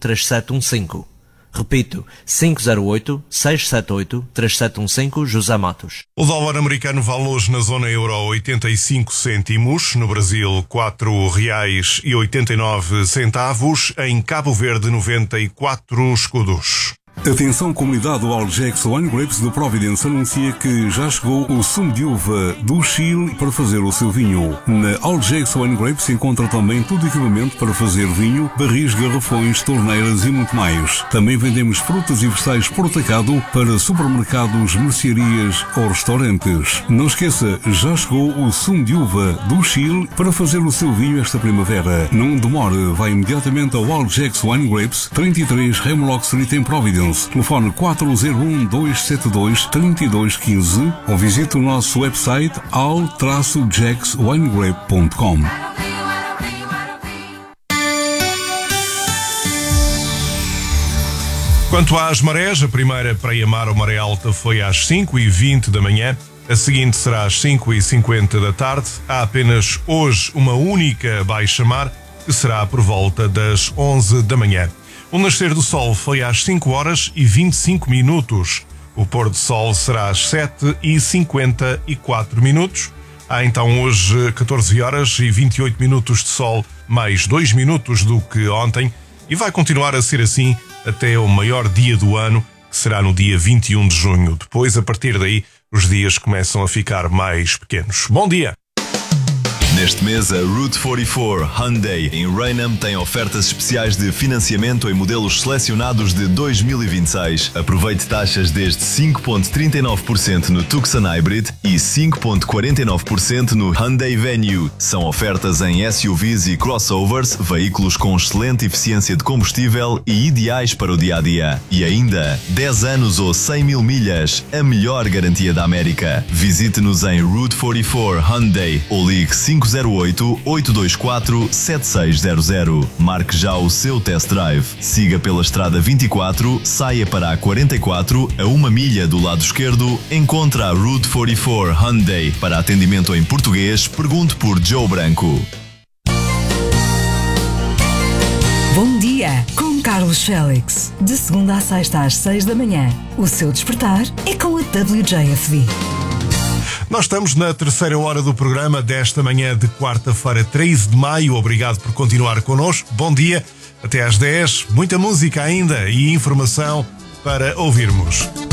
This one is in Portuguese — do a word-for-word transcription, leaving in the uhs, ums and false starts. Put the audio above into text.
três sete um cinco. Repito, cinco zero oito, seis sete oito, três sete um cinco, José Matos. O dólar americano vale hoje na zona euro oitenta e cinco cêntimos, no Brasil quatro reais e oitenta e nove centavos, em Cabo Verde noventa e quatro escudos. Atenção, comunidade, do Algex Wine Grapes de Providence anuncia que já chegou o sumo de uva do Chile para fazer o seu vinho. Na Algex Wine Grapes encontra também todo o equipamento para fazer vinho, barris, garrafões, torneiras e muito mais. Também vendemos frutas e vegetais por atacado para supermercados, mercearias ou restaurantes. Não esqueça, já chegou o sumo de uva do Chile para fazer o seu vinho esta primavera. Não demore, vá imediatamente ao Algex Wine Grapes, trinta e três Hemlock Street em Providence. Telefone quatro zero um, dois sete dois, três dois um cinco ou visite o nosso website al jex winegrape ponto com. Quanto às marés, a primeira praia-mar ou maré alta foi às cinco e vinte da manhã, a seguinte será às cinco e cinquenta da tarde. Há apenas hoje uma única baixa-mar, que será por volta das onze da manhã. O nascer do sol foi às cinco horas e vinte e cinco minutos. O pôr do sol será às sete e cinquenta e quatro minutos. Há então hoje catorze horas e vinte e oito minutos de sol, mais dois minutos do que ontem, e vai continuar a ser assim até o maior dia do ano, que será no dia vinte e um de junho. Depois, a partir daí, os dias começam a ficar mais pequenos. Bom dia! Neste mês, a Route quarenta e quatro Hyundai em Raynham tem ofertas especiais de financiamento em modelos selecionados de dois mil e vinte e seis. Aproveite taxas desde cinco vírgula trinta e nove por cento no Tucson Hybrid e cinco vírgula quarenta e nove por cento no Hyundai Venue. São ofertas em S U Vs e crossovers, veículos com excelente eficiência de combustível e ideais para o dia-a-dia. E ainda, dez anos ou cem mil milhas, a melhor garantia da América. Visite-nos em Route quarenta e quatro Hyundai ou ligue cinco zero oito, oito dois quatro, sete seis zero zero. Marque já o seu test drive. Siga pela estrada vinte e quatro, saia para a quarenta e quatro, a uma milha do lado esquerdo, encontra a Route quarenta e quatro Hyundai. Para atendimento em português, pergunte por Joe Branco. Bom dia, com Carlos Félix. De segunda a sexta às seis da manhã. O seu despertar é com a W J F D. Nós estamos na terceira hora do programa desta manhã de quarta-feira, treze de maio. Obrigado por continuar connosco. Bom dia, até às dez. Muita música ainda e informação para ouvirmos.